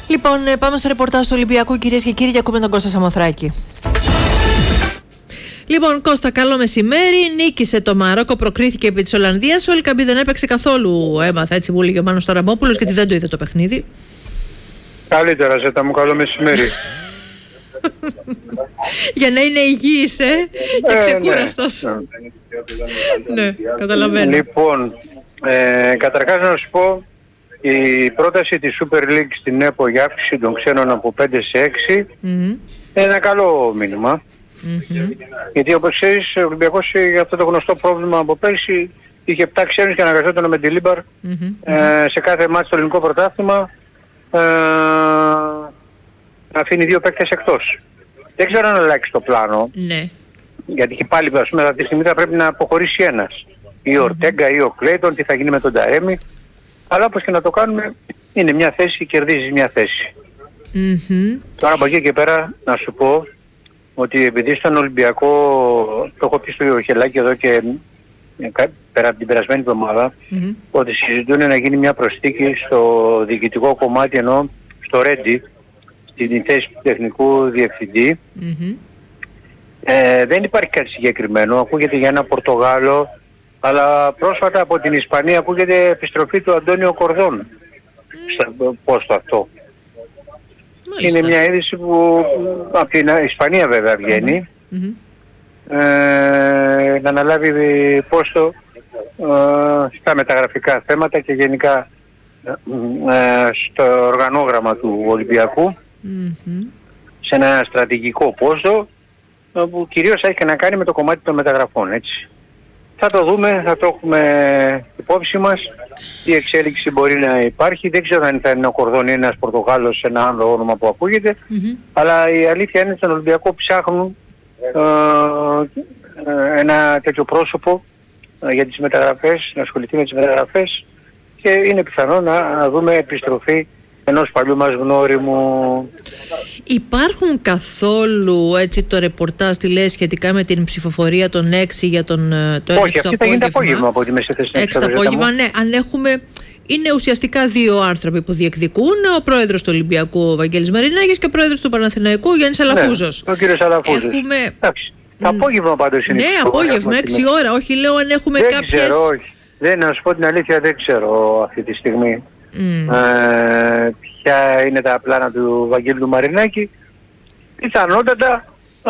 Λοιπόν, πάμε στο ρεπορτάζ του Ολυμπιακού, κυρίες και κύριοι, και ακούμε τον Κώστα Σαμοθράκη. Λοιπόν, Κώστα, καλό μεσημέρι. Νίκησε το Μαρόκο, προκρίθηκε επί της Ολλανδίας. Ο Ελκαμπή δεν έπαιξε καθόλου, έμαθα, έτσι μου έλεγε ο Μάνος Ταραμπόπουλος, γιατί δεν το είδε το παιχνίδι. Καλύτερα, Ζέτα μου, καλό μεσημέρι. Για να είναι υγιής, και ξεκούραστος. Ναι, καταλαβαίνω. Λοιπόν, καταρχάς να σου πω, η πρόταση της Super League στην ΕΠΟ για αύξηση των ξένων από 5 σε 6 είναι ένα καλό μήνυμα. Γιατί όπως ξέρεις, ο Ολυμπιακός για αυτό το γνωστό πρόβλημα από πέρσι είχε 7 ξένους και αναγκαζόταν με τη Λίμπαρ σε κάθε μάτι στο ελληνικό πρωτάθλημα να αφήνει 2 παίκτες εκτός. Δεν ξέρω αν αλλάξει το πλάνο. Ναι. Γιατί και πάλι, ας πούμε, αυτή τη στιγμή θα πρέπει να αποχωρήσει ένας. Ή ο Ορτέγκα ή ο Κλέιτον, τι θα γίνει με τον Ταρέμι. Αλλά όπως και να το κάνουμε, είναι μια θέση και κερδίζεις μια θέση. Τώρα από εκεί και πέρα να σου πω ότι επειδή στον Ολυμπιακό, το έχω πει στο Χελάκι εδώ και πέρα από την περασμένη εβδομάδα, ότι συζητούν να γίνει μια προσθήκη στο διοικητικό κομμάτι, ενώ στο Ρέντι, στην θέση του τεχνικού διευθυντή. Δεν υπάρχει κάτι συγκεκριμένο. Ακούγεται για ένα Πορτογάλο, αλλά πρόσφατα από την Ισπανία ακούγεται επιστροφή του Αντώνιο Κορδόν στο πόστο αυτό. Μάλιστα. Είναι μια είδηση που από την Ισπανία βέβαια βγαίνει, να αναλάβει πόστο στα μεταγραφικά θέματα και γενικά στο οργανόγραμμα του Ολυμπιακού, σε ένα στρατηγικό πόστο που κυρίως έχει να κάνει με το κομμάτι των μεταγραφών, έτσι. Θα το δούμε, θα το έχουμε υπόψη μας, τι εξέλιξη μπορεί να υπάρχει. Δεν ξέρω αν θα είναι ο Κορδόν ή ένας Πορτογάλος σε ένα άλλο όνομα που ακούγεται, αλλά η αλήθεια είναι στον Ολυμπιακό ψάχνουν ένα τέτοιο πρόσωπο για τις μεταγραφές, να ασχοληθεί με τις μεταγραφές, και είναι πιθανό να δούμε επιστροφή ενός παλιού μας γνώριμου. Υπάρχουν καθόλου, έτσι, το ρεπορτάζ τι λέει σχετικά με την ψηφοφορία των 6 για το όχι, αυτή θα γίνει απόγευμα από ό,τι με σε θέση. 6 το απόγευμα, ναι. Αν έχουμε, είναι ουσιαστικά 2 άνθρωποι που διεκδικούν, ο πρόεδρος του Ολυμπιακού, ο Βαγγέλης Μαρινάκης, και ο πρόεδρος του Παναθηναϊκού, Γιάννης Αλαφούζος. Ναι, ο κύριος Αλαφούζος. Έχουμε... Το απόγευμα πάντως είναι. Ναι, απόγευμα, 6 ώρα. Όχι, λέω αν έχουμε δεν κάποιες... Ξέρω, όχι. Να σου πω την αλήθεια, δεν ξέρω αυτή τη στιγμή ποια είναι τα πλάνα του Βαγγέλη του Μαρινάκη. Πιθανότατα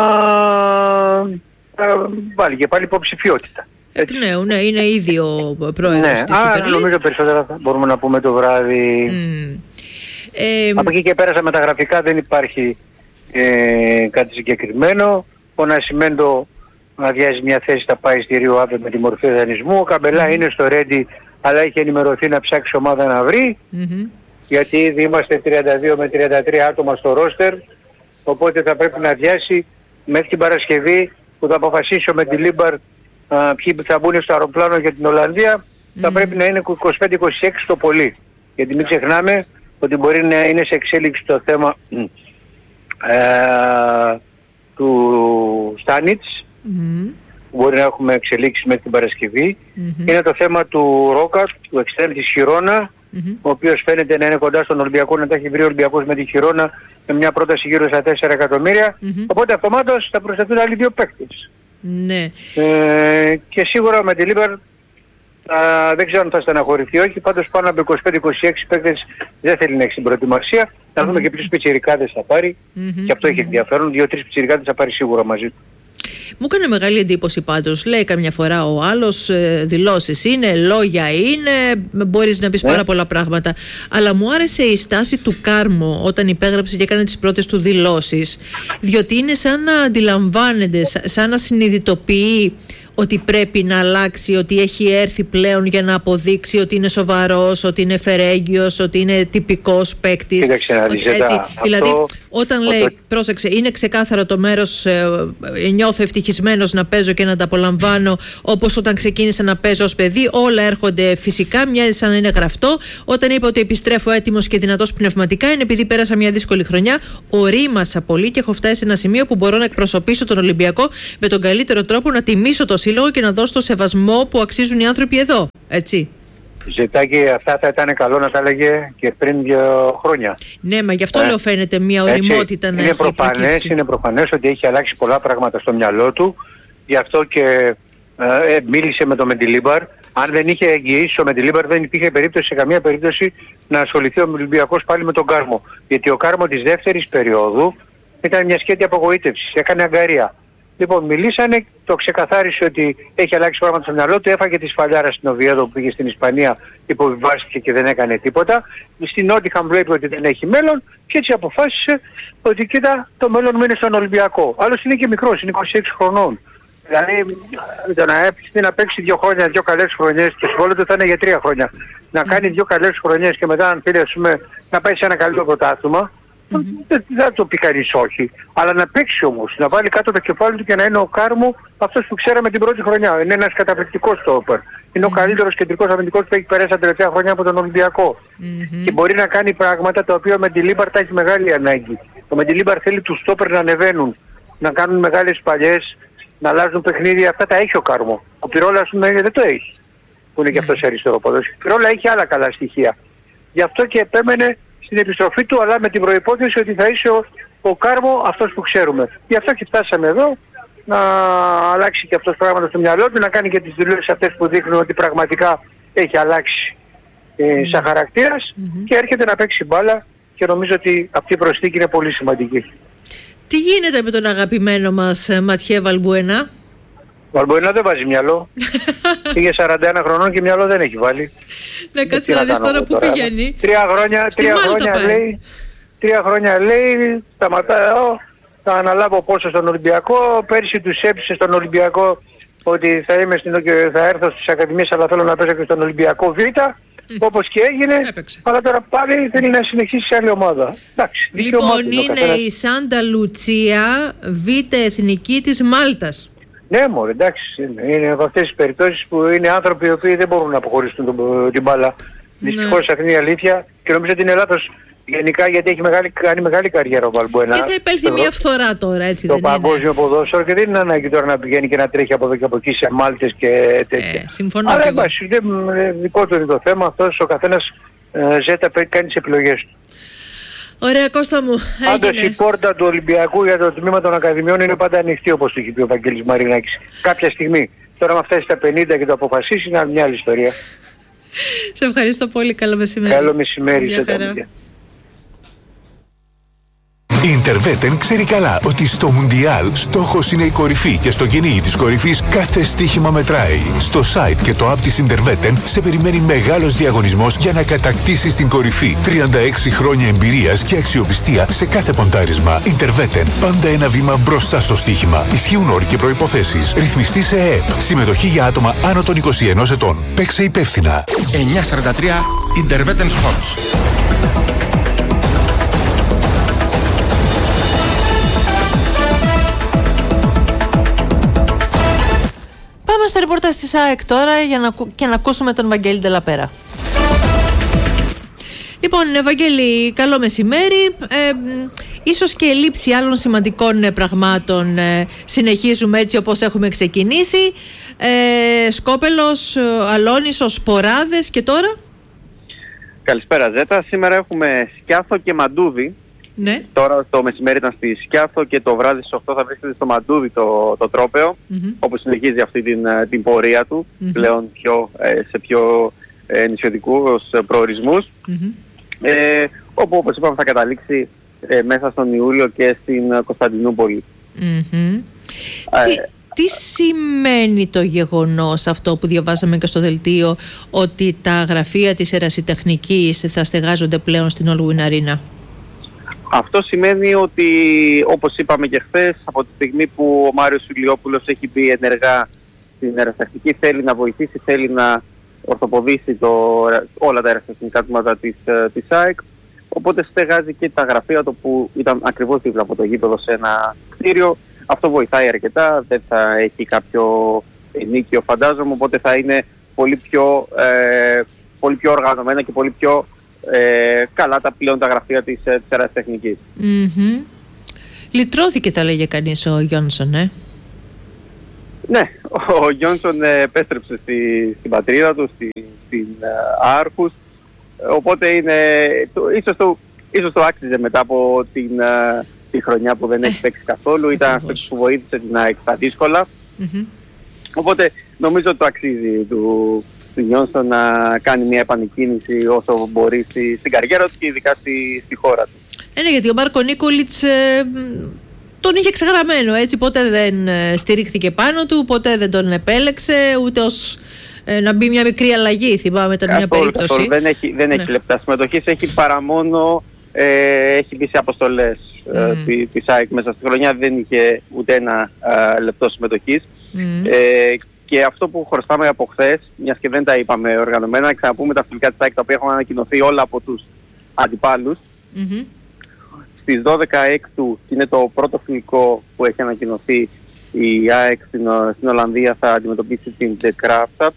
βάλει και πάλι υποψηφιότητα. Ναι, είναι ήδη ο πρόεδρος της Super League. Νομίζω περισσότερα μπορούμε να πούμε το βράδυ. Από εκεί και πέρα στα μεταγραφικά δεν υπάρχει κάτι συγκεκριμένο. Ο Νασιμέντο αδειάζει μια θέση, θα πάει στη Ρίο Άβε με τη μορφή δανεισμού. Ο Καμπελά είναι στο Ρέντι, αλλά έχει ενημερωθεί να ψάξει ομάδα να βρει. Γιατί ήδη είμαστε 32 με 33 άτομα στο ρόστερ, οπότε θα πρέπει να αδειάσει μέχρι την Παρασκευή που θα αποφασίσω με τη Λίμπαρ ποιοι θα μπουν στο αεροπλάνο για την Ολλανδία. Θα πρέπει να είναι 25-26 το πολύ. Γιατί μην ξεχνάμε ότι μπορεί να είναι σε εξέλιξη το θέμα του Στάνιτς, μπορεί να έχουμε εξελίξει μέχρι την Παρασκευή. Είναι το θέμα του Ρόκα, του εξτρέμ της Χιρόνα, ο οποίος φαίνεται να είναι κοντά στον Ολυμπιακό, να τα έχει βρει ο Ολυμπιακός με τη Χιρόνα με μια πρόταση γύρω στα 4 εκατομμύρια. Οπότε αυτομάτως θα προσθεθούν άλλοι 2 παίκτες. Ναι. Και σίγουρα με τη Λίμπαρ δεν ξέρω αν θα στεναχωρηθεί, όχι. Πάντως πάνω από 25-26 παίκτες δεν θέλει να έχει στην προετοιμασία. Να δούμε και ποιους πιτσιρικάδες θα πάρει. Και αυτό έχει ενδιαφέρον. 2-3 πιτσιρικάδες θα πάρει σίγουρα μαζί του. Μου έκανε μεγάλη εντύπωση πάντως. Λέει καμιά φορά ο άλλος, δηλώσεις είναι, λόγια είναι, μπορείς να πεις πάρα πολλά πράγματα. Αλλά μου άρεσε η στάση του Κάρμο όταν υπέγραψε και έκανε τις πρώτες του δηλώσεις. Διότι είναι σαν να αντιλαμβάνεται, σαν να συνειδητοποιεί ότι πρέπει να αλλάξει, ότι έχει έρθει πλέον για να αποδείξει ότι είναι σοβαρός, ότι είναι φερέγγιος, ότι είναι τυπικός παίκτης. Δηλαδή, όταν λέει, πρόσεξε, είναι ξεκάθαρο το μέρος, νιώθω ευτυχισμένος να παίζω και να τα απολαμβάνω, όπως όταν ξεκίνησα να παίζω ως παιδί, όλα έρχονται φυσικά, μοιάζει σαν να είναι γραφτό. Όταν είπα ότι επιστρέφω έτοιμος και δυνατός πνευματικά, είναι επειδή πέρασα μια δύσκολη χρονιά, ορίμασα πολύ και έχω φτάσει σε ένα σημείο που μπορώ να εκπροσωπήσω τον Ολυμπιακό με τον καλύτερο τρόπο, να τιμήσω το σύλλογο και να δώσω το σεβασμό που αξίζουν οι άνθρωποι εδώ. Έτσι. Ζητάκι, αυτά θα ήταν καλό να τα έλεγε και πριν 2 χρόνια. Ναι, μα γι' αυτό λέω φαίνεται μια ωριμότητα να έχει είναι προφανές ότι έχει αλλάξει πολλά πράγματα στο μυαλό του. Γι' αυτό και μίλησε με τον Μεντιλίμπαρ. Αν δεν είχε εγγυήσει ο Μεντιλίμπαρ, δεν υπήρχε περίπτωση, σε καμία περίπτωση, να ασχοληθεί ο Ολυμπιακός πάλι με τον Κάρμο. Γιατί ο Κάρμο της δεύτερης περίοδου ήταν μια σκέτη απογοήτευσης, έκανε αγκαρία. Λοιπόν, μιλήσανε, το ξεκαθάρισε ότι έχει αλλάξει πράγματα στο μυαλό του, έφαγε τη σφαλιάρα στην Οβιέδο που πήγε στην Ισπανία, υποβιβάστηκε και δεν έκανε τίποτα. Στην Νότιχαμ βλέπει ότι δεν έχει μέλλον και έτσι αποφάσισε ότι κοίτα, το μέλλον μου είναι στον Ολυμπιακό. Άλλος είναι και μικρός, είναι 26 χρονών. Δηλαδή το να παίξει 2 χρόνια, 2 καλές χρονιές, το συμβόλαιο του θα είναι για 3 χρόνια. Να κάνει 2 καλές χρονιές και μετά αν θέλει να πάει σε ένα καλύτερο πρωτάθλημα, δεν θα το πει κανείς όχι. Αλλά να παίξει όμως, να βάλει κάτω το κεφάλι του και να είναι ο Κάρμο αυτός που ξέραμε την πρώτη χρονιά. Είναι ένας καταπληκτικός στόπερ. Είναι ο καλύτερος κεντρικός αμυντικός που έχει περάσει τα τελευταία χρόνια από τον Ολυμπιακό. Και μπορεί να κάνει πράγματα τα οποία ο Μεντιλίμπαρ τα έχει μεγάλη ανάγκη. Ο Μεντιλίμπαρ θέλει τους στόπερ να ανεβαίνουν, να κάνουν μεγάλες παλιές, να αλλάζουν παιχνίδια. Αυτά τα έχει ο Κάρμο. Ο Πυρόλα, ας πούμε, δεν το έχει. Που είναι και αυτός αριστερό ποδόσφαιρο. Ο Πυρόλα έχει άλλα καλά στοιχεία. Γι' αυτό και επέμενε στην επιστροφή του, αλλά με την προϋπόθεση ότι θα είσαι ο Κάρμο αυτός που ξέρουμε. Γι' αυτό και φτάσαμε εδώ, να αλλάξει και αυτός πράγματα στο μυαλό του, να κάνει και τις δηλώσεις αυτές που δείχνουν ότι πραγματικά έχει αλλάξει σαν χαρακτήρας και έρχεται να παίξει μπάλα και νομίζω ότι αυτή η προσθήκη είναι πολύ σημαντική. Τι γίνεται με τον αγαπημένο μας Ματιέ Βαλμπουενά? Βαλμπουενά δεν βάζει μυαλό. Πήγε 41 χρονών και μυαλό δεν έχει βάλει. Ναι, κάτσε να δεις τώρα που πηγαίνει. 3 χρόνια λέει, σταματάω, θα αναλάβω πόσο στον Ολυμπιακό. Πέρσι τους έψησε στον Ολυμπιακό ότι θα έρθω στις ακαδημίες, αλλά θέλω να παίζω και στον Ολυμπιακό Β. Όπως και έγινε, αλλά τώρα πάλι θέλει να συνεχίσει σε άλλη ομάδα. Εντάξει, λοιπόν, είναι η Σάντα Λουτσία, Β' εθνική της Μάλτας. Ναι, μωρέ, εντάξει. Είναι από αυτές τις περιπτώσεις που είναι άνθρωποι οι οποίοι δεν μπορούν να αποχωρήσουν την μπάλα. Δυστυχώς αυτή είναι η αλήθεια και νομίζω ότι είναι λάθος γενικά, γιατί έχει κάνει μεγάλη καριέρα ο Βαλμπουενά. Και θα επέλθει μια φθορά τώρα, έτσι δεν είναι? Το παγκόσμιο ποδόσφαιρο και δεν είναι ανάγκη τώρα να πηγαίνει και να τρέχει από εδώ και από εκεί σε Μάλτες και τέτοια. Συμφωνώ. Αλλά δικό του είναι το θέμα, αυτός ο καθένας κάνει τις επιλογές του. Ωραία, Κώστα μου. Πάντως η πόρτα του Ολυμπιακού για το τμήμα των Ακαδημιών είναι πάντα ανοιχτή, όπως το είχε πει ο Βαγγέλης Μαρινάκης. Κάποια στιγμή. Τώρα με φτάσει στα 50 και το αποφασίσει είναι μια άλλη ιστορία. Σε ευχαριστώ πολύ. Καλό μεσημέρι. Καλό μεσημέρι σε τα παιδιά. Η Interveten ξέρει καλά ότι στο Μουντιάλ στόχος είναι η κορυφή και στο κυνήγι της κορυφής κάθε στοίχημα μετράει. Στο site και το app της Interveten σε περιμένει μεγάλος διαγωνισμός για να κατακτήσεις την κορυφή. 36 χρόνια εμπειρίας και αξιοπιστία σε κάθε ποντάρισμα. Interveten, πάντα ένα βήμα μπροστά στο στοίχημα. Ισχύουν όροι και προϋποθέσεις. Ρυθμιστή σε ΕΕΠ. Συμμετοχή για άτομα άνω των 21 ετών. Παίξε υπεύθυνα. 943 Interveten Sports. Πάμε στο ρεπορτάζ της ΑΕΚ τώρα και να ακούσουμε τον Βαγγέλη Ντελαπέρα. Λοιπόν, Βαγγέλη, καλό μεσημέρι. Ίσως και λήψη άλλων σημαντικών πραγμάτων συνεχίζουμε έτσι όπως έχουμε ξεκινήσει. Σκόπελος, Αλόνισος, Σποράδες και τώρα. Καλησπέρα Ζέτα. Σήμερα έχουμε Σκιάθο και Μαντούδι. Ναι. Τώρα το μεσημέρι ήταν στη Σκιάθο και το βράδυ στις 8 θα βρίσκεται στο Μαντούδι το τρόπαιο, όπου συνεχίζει αυτή την πορεία του, πλέον σε πιο νησιωτικούς προορισμούς, όπου όπως είπαμε θα καταλήξει μέσα στον Ιούλιο και στην Κωνσταντινούπολη. Τι σημαίνει το γεγονός αυτό που διαβάσαμε και στο δελτίο, ότι τα γραφεία της ερασιτεχνικής θα στεγάζονται πλέον στην Όλγουιν Areena? Αυτό σημαίνει ότι, όπως είπαμε και χθες, από τη στιγμή που ο Μάριος Ηλιόπουλος έχει μπει ενεργά στην ερασιτεχνική, θέλει να βοηθήσει, θέλει να ορθοποδήσει όλα τα ερασιτεχνικά τμήματα της ΑΕΚ, οπότε στεγάζει και τα γραφεία του που ήταν ακριβώς δίπλα από το γήπεδο σε ένα κτίριο. Αυτό βοηθάει αρκετά, δεν θα έχει κάποιο ενίκιο φαντάζομαι, οπότε θα είναι πολύ πιο οργανωμένα και πολύ πιο καλά πλέον τα γραφεία της ερασιτεχνικής. Λυτρώθηκε, τα λέγε κανείς, ο Γιόνσον, Ναι, ο Γιόνσον επέστρεψε στην πατρίδα του, στην Άρχους. Οπότε ίσως το άξιζε μετά από τη χρονιά που δεν έχει παίξει καθόλου. Ήταν αυτό που βοήθησε την ΑΕΚ στα δύσκολα. Οπότε νομίζω ότι το αξίζει του Νιόνσον να κάνει μια επανεκκίνηση όσο μπορεί στην καριέρα του και ειδικά στη χώρα του. Ναι, γιατί ο Μάρκο Νίκολιτς τον είχε ξεγραμμένο, έτσι, ποτέ δεν στηρίχθηκε πάνω του, ποτέ δεν τον επέλεξε, ούτε ως να μπει μια μικρή αλλαγή, θυμάμαι, ήταν μια περίπτωση. Δεν έχει λεπτά συμμετοχής, έχει παρά μόνο, έχει μπει σε αποστολές της ΑΕΚ μέσα στη χρονιά, δεν είχε ούτε ένα λεπτό συμμετοχής. Και αυτό που χρωστάμε από χθες, μιας και δεν τα είπαμε οργανωμένα, να ξαναπούμε τα φιλικά της ΑΕΚ, τα οποία έχουν ανακοινωθεί όλα από τους αντιπάλους. Στις 12 Έκτου, είναι το πρώτο φιλικό που έχει ανακοινωθεί, η ΑΕΚ στην Ολλανδία θα αντιμετωπίσει την The Graafschap.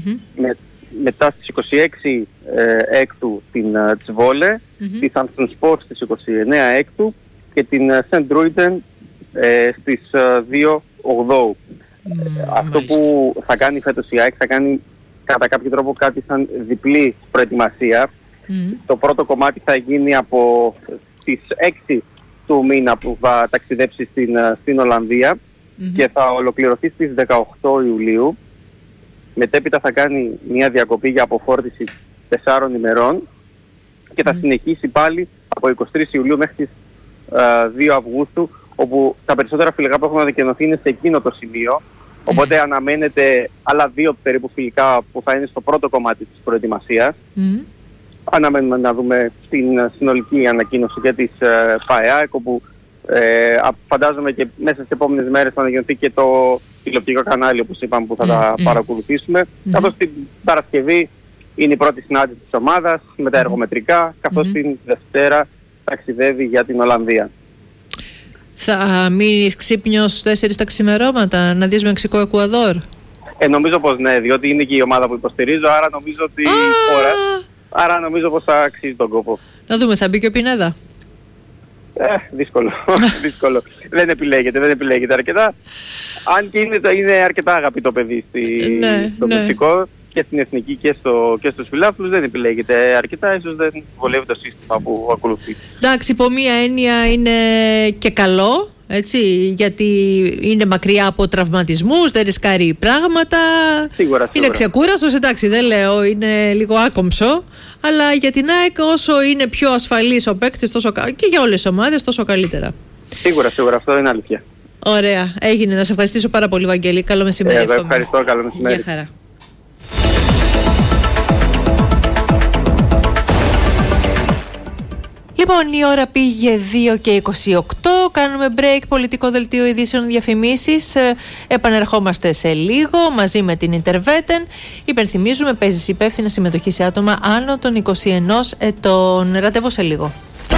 Μετά στις 26 Έκτου την Τσβόλε, τη Sanfrecce στις 29 Έκτου και την Sint-Truiden στις 2 Οκτώου. Αυτό που θα κάνει φέτος η ΑΕΚ θα κάνει κατά κάποιο τρόπο κάτι σαν διπλή προετοιμασία. Το πρώτο κομμάτι θα γίνει από τις 6 του μήνα που θα ταξιδέψει στην Ολλανδία και θα ολοκληρωθεί στις 18 Ιουλίου. Μετέπειτα θα κάνει μια διακοπή για αποφόρτιση 4 ημερών και θα συνεχίσει πάλι από 23 Ιουλίου μέχρι τις 2 Αυγούστου, όπου τα περισσότερα φιλικά που έχουν ανακοινωθεί είναι σε εκείνο το σημείο. Οπότε αναμένεται άλλα 2 περίπου φιλικά που θα είναι στο πρώτο κομμάτι της προετοιμασίας. Αναμένουμε να δούμε την συνολική ανακοίνωση και της ΠΑΕΑΕΚ, όπου φαντάζομαι και μέσα στις επόμενες μέρες θα ανακοινωθεί και το τηλεοπτικό κανάλι, όπως είπαμε, που θα τα παρακολουθήσουμε. Καθώς την Παρασκευή είναι η πρώτη συνάντηση της ομάδας με τα εργομετρικά, καθώς την Δευτέρα ταξιδεύει για την Ολλανδία. Θα μείνεις ξύπνιος 4 τα ξημερώματα να δεις Μεξικό-Εκουαδόρ? Νομίζω πως ναι, διότι είναι και η ομάδα που υποστηρίζω, άρα νομίζω ότι άρα νομίζω πως θα αξίζει τον κόπο. Να δούμε, θα μπει και ο Πινέδα? Δύσκολο. Δύσκολο. Δεν επιλέγεται αρκετά. Αν και είναι αρκετά αγαπητό παιδί στο Μεξικό και στην εθνική και στους φιλάθλους, δεν επιλέγεται αρκετά, ίσως δεν βολεύει το σύστημα που ακολουθεί. Εντάξει, υπό μία έννοια είναι και καλό, έτσι, γιατί είναι μακριά από τραυματισμούς, δεν ρισκάρει πράγματα. Σίγουρα. Είναι ξεκούραστος, εντάξει, δεν λέω, είναι λίγο άκομψο, αλλά για την ΑΕΚ όσο είναι πιο ασφαλής ο παίκτης, και για όλες τις ομάδες, τόσο καλύτερα. Σίγουρα, αυτό είναι αλήθεια. Ωραία, έγινε. Να σε ευχαριστήσω πάρα πολύ, Βαγγέλη. Καλό μεσημέρι. Ευχαριστώ, καλό μεσημέρι. Γεια χαρά. Λοιπόν, η ώρα πήγε 2:28, κάνουμε break, πολιτικό δελτίο ειδήσεων, διαφημίσεις. Επανερχόμαστε σε λίγο μαζί με την Interveten. Υπενθυμίζουμε, παίζεις υπεύθυνα συμμετοχή σε άτομα άνω των 21 ετών. Ραντεβού σε λίγο.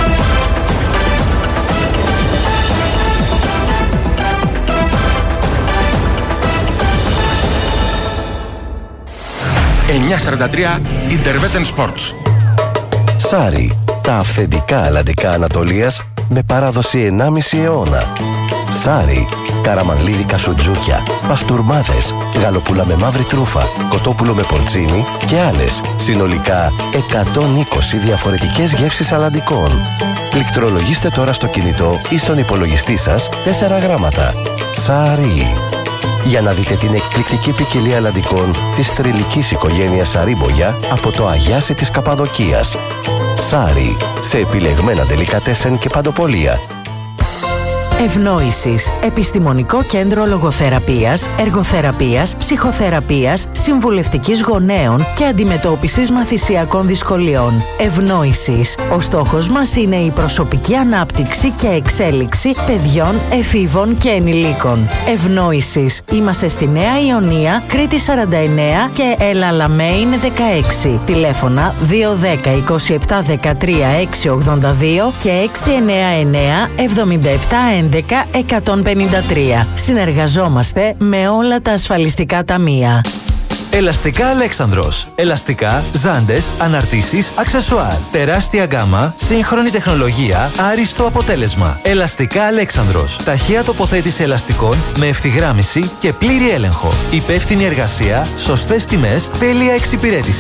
9:43 Interveten Sports. Σάρι, τα αυθεντικά αλλαντικά Ανατολίας με παράδοση 1,5 αιώνα. Σάρι, καραμανλίδικα σουτζούκια, παστούρμάδες, γαλοπούλα με μαύρη τρούφα, κοτόπουλο με πορτσίνι και άλλες. Συνολικά 120 διαφορετικές γεύσεις αλλαντικών. Πληκτρολογήστε τώρα στο κινητό ή στον υπολογιστή σας 4 γράμματα. Σάρι. Για να δείτε την εκπληκτική ποικιλία αλλαντικών της θρυλικής οικογένειας Σαρίμπογια από το Αγιάσι της Καπαδοκίας. Σάρι, σε επιλεγμένα ντελικατέσεν και παντοπολία. Ευνόησης. Επιστημονικό κέντρο λογοθεραπείας, εργοθεραπείας, ψυχοθεραπείας, συμβουλευτικής γονέων και αντιμετώπισης μαθησιακών δυσκολιών. Ευνόησης. Ο στόχος μας είναι η προσωπική ανάπτυξη και εξέλιξη παιδιών, εφήβων και ενηλίκων. Ευνόησης. Είμαστε στη Νέα Ιωνία, Κρήτη 49 και Ελαλαμέιν 16. Τηλέφωνα 210 27 13 682 και 699 77 11-153. Συνεργαζόμαστε με όλα τα ασφαλιστικά ταμεία. Ελαστικά Αλέξανδρος. Ελαστικά, ζάντες, αναρτήσεις, αξεσουάρ. Τεράστια γκάμα, σύγχρονη τεχνολογία, άριστο αποτέλεσμα. Ελαστικά Αλέξανδρος. Ταχεία τοποθέτηση ελαστικών με ευθυγράμμιση και πλήρη έλεγχο. Υπεύθυνη εργασία, σωστές τιμές, τέλεια εξυπηρέτηση.